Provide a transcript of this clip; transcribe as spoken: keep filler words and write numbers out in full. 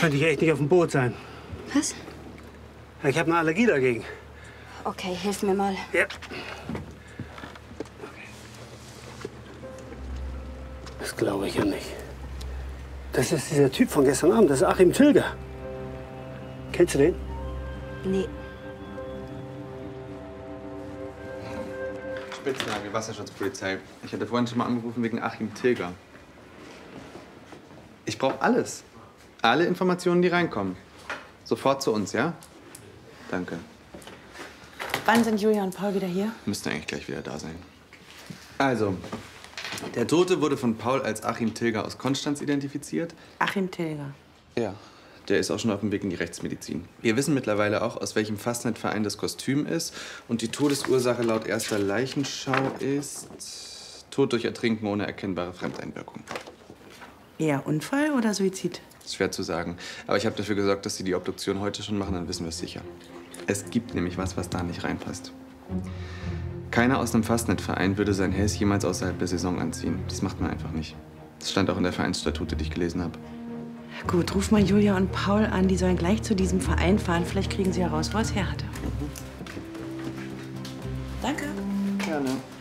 könnte ich echt nicht auf dem Boot sein. Was? Ja, ich habe eine Allergie dagegen. Okay, hilf mir mal. Ja. Das glaube ich ja nicht. Das ist dieser Typ von gestern Abend, das ist Achim Tilger. Kennst du den? Nee. Spitznagel, Wasserschutzpolizei. Ich hatte vorhin schon mal angerufen wegen Achim Tilger. Ich brauche alles. Alle Informationen, die reinkommen. Sofort zu uns, ja? Danke. Wann sind Julia und Paul wieder hier? Müssten eigentlich gleich wieder da sein. Also, der Tote wurde von Paul als Achim Tilger aus Konstanz identifiziert. Achim Tilger. Ja, der ist auch schon auf dem Weg in die Rechtsmedizin. Wir wissen mittlerweile auch, aus welchem Fastnet-Verein das Kostüm ist. Und die Todesursache laut erster Leichenschau ist Tod durch Ertrinken ohne erkennbare Fremdeinwirkung. Eher Unfall oder Suizid? Ist schwer zu sagen. Aber ich habe dafür gesorgt, dass Sie die Obduktion heute schon machen, dann wissen wir es sicher. Es gibt nämlich was, was da nicht reinpasst. Keiner aus einem Fastnet-Verein würde sein Häs jemals außerhalb der Saison anziehen. Das macht man einfach nicht. Das stand auch in der Vereinsstatute, die ich gelesen habe. Gut, ruf mal Julia und Paul an. Die sollen gleich zu diesem Verein fahren. Vielleicht kriegen sie heraus, wo es her hatte. Danke. Gerne.